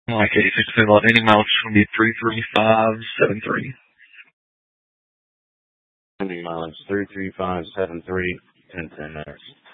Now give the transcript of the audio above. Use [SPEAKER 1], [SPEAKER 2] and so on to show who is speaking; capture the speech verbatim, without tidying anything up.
[SPEAKER 1] Like eighty-six on any mileage is going to be three three five seven three.
[SPEAKER 2] Any mileage three three five seven three, ten ten minutes.